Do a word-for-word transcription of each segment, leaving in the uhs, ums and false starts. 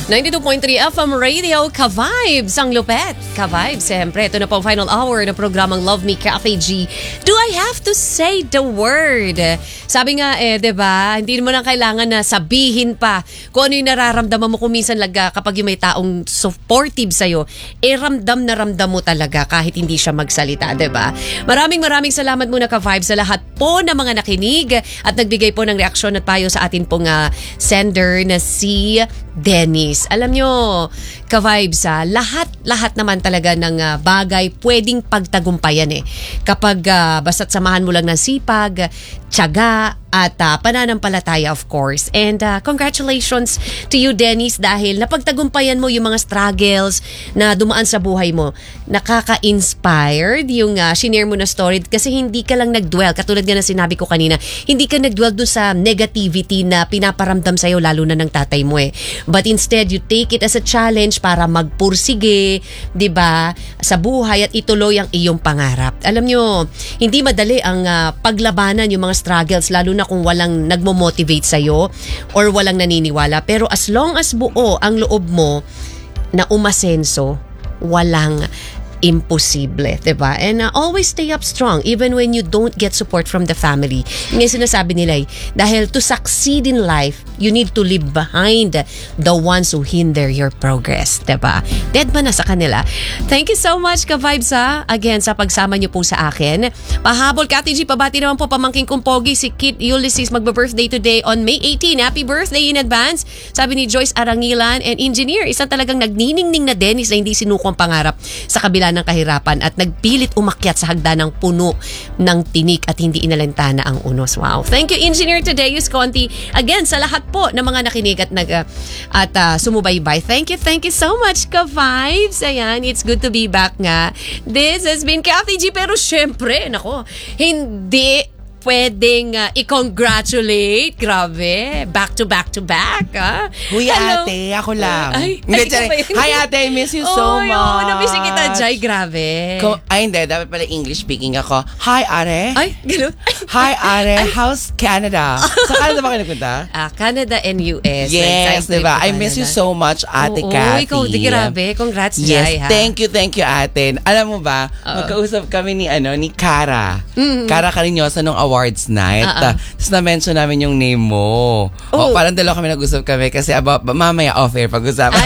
ninety-two point three F M Radio, Ka-Vibes, ang lupet. Ka-Vibes, siyempre, ito na po ang final hour ng programang Love Me, Kathy G. Do I have to say the word? Sabi nga eh, diba, hindi mo na kailangan na sabihin pa kung ano yung nararamdaman mo kung minsan laga kapag yung may taong supportive sa'yo, eh ramdam na ramdam mo talaga kahit hindi siya magsalita, diba? Maraming maraming salamat muna Ka-Vibes sa lahat po ng mga nakinig at nagbigay po ng reaksyon at payo sa atin pong uh, sender na si Dennis. Alam nyo, Ka-Vibes ha, lahat-lahat naman talaga ng uh, bagay pwedeng pagtagumpayan eh. Kapag uh, basta't samahan mo lang ng sipag, tiyaga, at uh, pananampalataya of course. And uh, congratulations to you Dennis dahil napagtagumpayan mo yung mga struggles na dumaan sa buhay mo. Nakaka-inspired yung uh, shinare mo na story kasi hindi ka lang nag-dwell. Katulad nga na sinabi ko kanina, hindi ka nag-dwell doon sa negativity na pinaparamdam sa'yo lalo na ng tatay mo eh. But instead, you take it as a challenge para magpursige, di ba, sa buhay at ituloy ang iyong pangarap. Alam nyo, hindi madali ang uh, paglabanan yung mga struggles lalo na kung walang nagmo-motivate sa'yo or walang naniniwala. Pero as long as buo ang loob mo na umasenso, walang imposible, diba? And uh, always stay up strong even when you don't get support from the family. Yung sinasabi nila eh, dahil to succeed in life, you need to leave behind the ones who hinder your progress, diba? Dead ba na sa kanila? Thank you so much, Ka-Vibes ha, again sa pagsama niyo po sa akin. Pahabol, Kati G, pabati naman po pamangking kong pogi, si Kit Ulysses, magbe-birthday today on May eighteenth. Happy birthday in advance. Sabi ni Joyce Arangilan, and engineer, isang talagang nagniningning na Dennis na hindi sinuko ang pangarap sa kabila ng kahirapan at nagpilit umakyat sa hagdan ng puno ng tinik at hindi inalintana ang unos. Wow. Thank you, Engineer Tadeus Conti. Again, sa lahat po ng mga nakinig at, nag, uh, at uh, sumubaybay. Thank you, thank you so much, Ka-Vibes. Ayan, it's good to be back nga. This has been Kathy G. Pero syempre, nako, hindi pwedeng uh, i-congratulate. Grabe. Back to back to back. Ah. Huy, Hello. ate. Ako lang. Ay, hindi, ay, hi, ate. I miss you so Oy, much. Oo, namiss kita, Jai. Grabe. Ko, ay, hindi. Dapat pala English speaking ako. Hi, ate. Ay, gano'n. Hi, ate. How's Canada? Sa Canada ba kayo nagpunta? Ah, Canada and U S. Yes, diba? I miss you so much, ate Oo, Kathy. ikaw, di grabe. Congrats, Yes, Jai, ha? thank you, thank you, ate. Alam mo ba, Oo. magkausap kami ni, ano, ni Cara. Mm-hmm. Cara Cariñosa nung awards night. Uh-uh. Uh, Tapos na-mention namin yung name mo. Oh. Oh, parang dalawa kami nag-usap kami kasi about, mamaya off-air pag-usapan.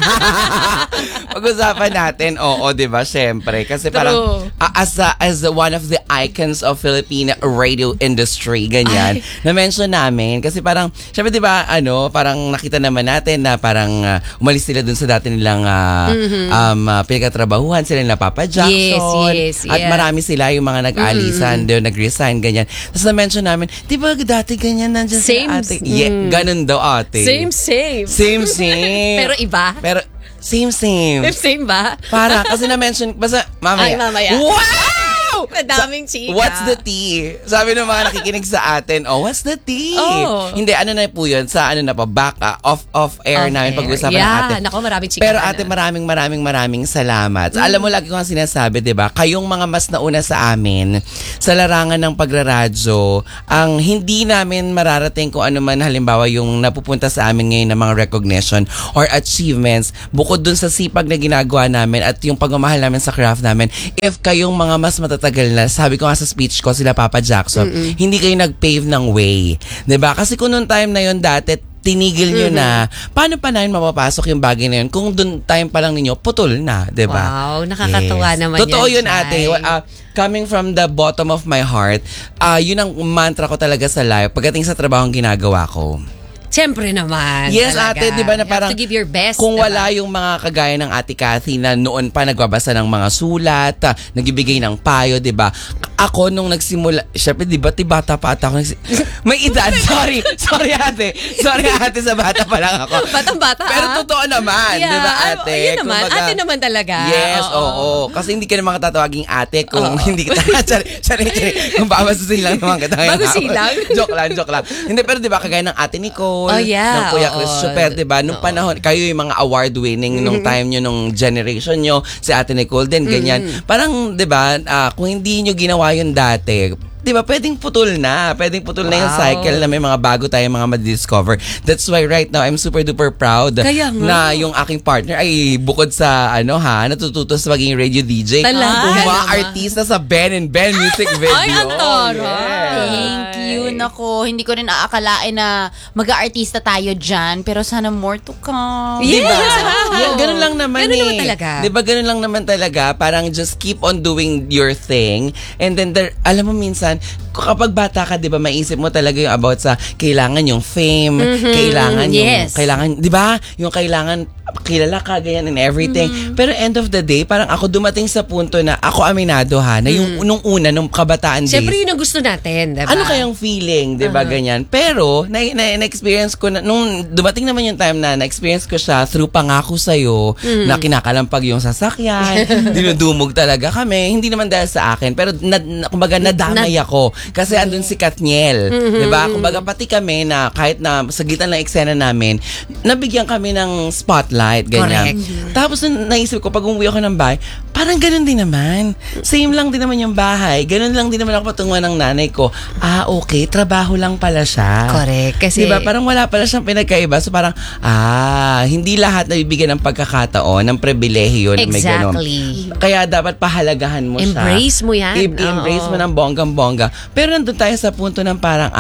Pag-usapan natin, oo, di ba? Siyempre. Kasi True. parang uh, as, a, as a, one of the icons of Philippine radio industry, ganyan, na-mention namin. Kasi parang, siyempre di ba, ano, parang nakita naman natin na parang uh, umalis sila dun sa dati nilang uh, mm-hmm. um, uh, pinagkatrabahuhan, sila nila Papa Jackson. Yes, yes, At yeah. marami sila yung mga nag-alisan, mm-hmm. nag-resign, ganyan. Tapos na-mention namin, di ba dati ganyan nandiyan Same, sila ate? Yeah, mm. ganun daw ate. Same, same. Same, same. Pero iba? Pero, same, same. Same ba? Para, kasi na-mention, basta, mamaya. Ay, mamaya. Wow! Madaming chika. What's the tea? Sabi ng mga nakikinig sa atin, oh, what's the tea? Oh. Hindi, ano na po yun, sa ano na po, back, uh, off, off air Off namin air. pag-usapan Yeah, natin. nako, maraming chika. Pero ate, maraming, maraming, maraming salamat. Mm. Alam mo, lagi ko ang sinasabi, di ba? Kayong mga mas nauna sa amin, sa larangan ng pagraradyo, ang hindi namin mararating kung ano man, halimbawa, yung napupunta sa amin ngayon ng mga recognition or achievements, bukod dun sa sipag na ginagawa namin at yung pagmamahal namin sa craft namin, if kayong mga mas matatagal na, sabi ko nga sa speech ko, sila Papa Jackson, Mm-mm. hindi kayo nag-pave ng way. Diba? Kasi kung noong time na yun dati, tinigil nyo mm-hmm. na, paano pa namin mapapasok yung bagay na yun kung doon time pa lang ninyo, putol na. Diba? Wow, nakakatuwa yes. naman Totoo yan. Totoo yun, ate. Uh, coming from the bottom of my heart, uh, yun ang mantra ko talaga sa life pagdating sa trabaho ang ginagawa ko. Siyempre naman. Yes, talaga. ate, di ba na You parang have to give your best. Kung diba? wala yung mga kagaya ng Ate Kathy na noon pa nagbabasa ng mga sulat, uh, nagbibigay ng payo, di ba? Ako nung nagsimula, syempre, di ba, bata pa ata ako. Nagsi- May edad, sorry. Sorry, ate. Sorry, ate, sa bata pa lang ako. Batang-bata, Pero ah. totoo naman, Yeah, di ba, ate? Yun naman, Kumbaga, ate naman talaga. Yes, oo. oo. oo. Kasi hindi ka naman katatawaging ate kung Oo. hindi kita, sorry, sorry, sorry. Kung babasusin lang naman kita. Bagusilang? Joke lang, joke lang. Hindi, pero di ba, kagaya ng Ate Nicole, Oh, yeah. ng Kuya Oo. Chris Super, di ba? Nung Oo. panahon, kayo yung mga award-winning nung time nyo, nung generation nyo, si Ate Nicole din, ganyan. Parang, di ba, uh, kung hindi nyo ginawa yun dati, di ba, pwedeng putol na. Pwedeng putol na yung Wow. cycle na may mga bago tayong mga madiscover. That's why right now, I'm super duper proud Kaya nga. na yung aking partner ay bukod sa, ano ha, natututo sa maging radio D J. Talaga Mga naman. artista sa Ben and Ben music video. Ay, ang taray. Thank you. Nako, hindi ko rin aakalain na mag-aartista tayo dyan. Pero sana more to come. Yes! Diba? Oo. Yan, ganun lang naman Ganun eh. naman talaga. Diba, ganun lang naman talaga. Parang just keep on doing your thing. And then, there, alam mo minsan, kapag bata ka, diba, maisip mo talaga yung about sa kailangan yung fame, kailangan yung, Yes. kailangan, diba, yung kailangan kilala ka, ganyan and everything. Pero end of the day, parang ako dumating sa punto na ako aminado ha, na yung nung una, nung kabataan days, Siyempre yun ang gusto natin, diba? ano kayang feeling, 'di ba, ganyan. Pero na, na, na-experience ko na nung dumating naman yung time na na-experience ko siya through pangako sa iyo na kinakalampag yung sasakyan, dinudumog talaga kami, hindi naman dahil sa akin, pero na, na, kumbaga nadamay ako kasi andun si Katniel, 'di ba? Kumbaga pati kami na kahit na sa gitna ng eksena namin, nabigyan kami ng spotlight, ganyan. Correct. Tapos na- naisip ko pag umuwi ako ng bahay, parang ganun din naman. Same lang din naman yung bahay. Ganun lang din naman ako patunguhan ng nanay ko. Ah, okay, trabaho lang pala siya. Correct. Kasi, Diba? Parang wala pala siyang pinagkaiba. So parang, ah, hindi lahat nabibigyan ng pagkakataon, ng pribilehiyo na may ganun. exactly. Kaya dapat pahalagahan mo siya. Embrace mo yan. I- embrace Oo. mo ng bonggang-bongga. Pero nandun tayo sa punto ng parang,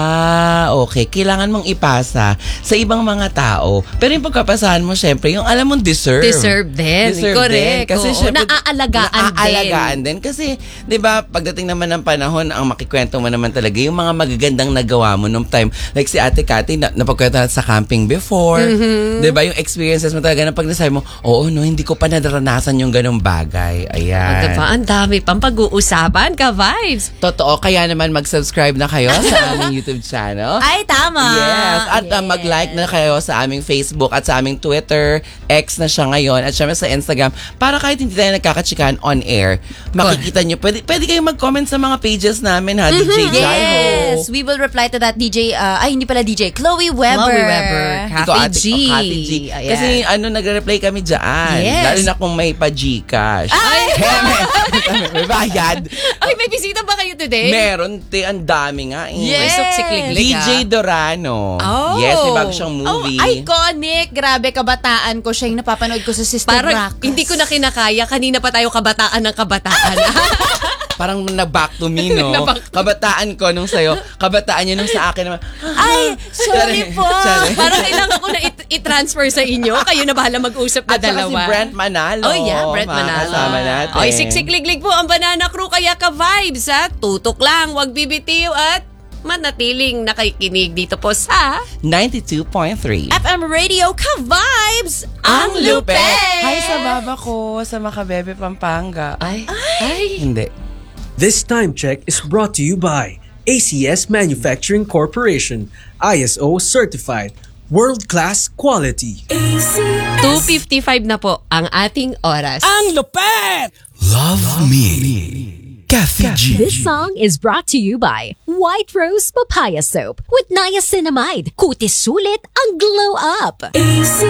ah, okay, kailangan mong ipasa sa ibang mga tao. Pero yung pagkapasahan mo, syempre, yung alam mong deserve. Deserve din. Deserve Correct. din. Kasi Oo. syempre, Naaalagaan din. naaalagaan din. Kasi, di ba, pagdating naman ng panahon, ang makikwento mo naman talaga, yung mga magagandang nagawa mo nung time. Like si Ate Cathy, na, napagkwento natin sa camping before. Di ba, yung experiences mo talaga na pag nasabi mo, oo, no, hindi ko pa nadaranasan yung ganong bagay. Ayan. Diba? Ang dami pang pag-uusapan ka, Vibes. Totoo, kaya naman mag-subscribe na kayo sa aming YouTube channel. Ay, tama. Yes, at uh, mag-like na kayo sa aming Facebook at sa aming Twitter, X na siya ngayon, at syempre sa Instagram, para kahit hindi tayo nagkakachikan on air, makikita nyo, pwede, pwede kayo mag-comment sa mga pages namin ha, D J Jaiho. Yes, we will reply to that D J, uh, ay hindi pala D J, Chloe Weber. Chloe Weber. Ikaw, Cathy ate, G. oh, Cathy G. Ayan. Kasi ano, nagre-reply kami dyan. Yes. Lalo na kung may pa-Gcash. Ay! may bayad. Ay, may bisita ba kayo today? Meron, te, ang dami nga. Eh. May suksikliglig, D J ah. Dorano. Oh. Yes, may bago siyang movie. Oh, iconic. Grabe, kabataan ko siya yung napapanood ko sa Sister Parang Bracas. hindi ko na kinakaya. Kanina pa tayo kabataan ng kabataan. Parang na-back to me, no? Na-back Kabataan ko nung sa'yo, kabataan niya nung sa akin naman. Ay, sorry po. Sorry. Parang kailangan ko na it- i-transfer sa inyo. Kayo na bahala mag-usap na At saka dalawa. si Brent Manalo. Oh yeah, Brent Manalo. Makakasama natin. Oy, siksik-liglig po ang Banana Crew, kaya ka-vibes ha. Tutok lang, wag bibitiw at manatiling nakikinig dito po sa ninety-two point three. F M Radio ka-vibes Ang Lupet! Hi sa baba ko, sa Makabebe, Pampanga. Ay, ay. Hindi. This time check is brought to you by A C S Manufacturing Corporation, I S O certified, world-class quality. two fifty-five na po ang ating oras. Ang lupet! Love Me. Kathy G. This song is brought to you by White Rose Papaya Soap with niacinamide. Kutis sulit ang glow up. A C